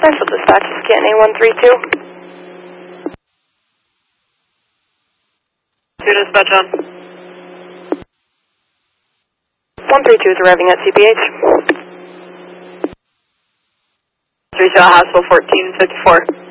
Central Dispatch is getting A132. Dispatch on. 132 is arriving at CPH. 30 Hospital 1454.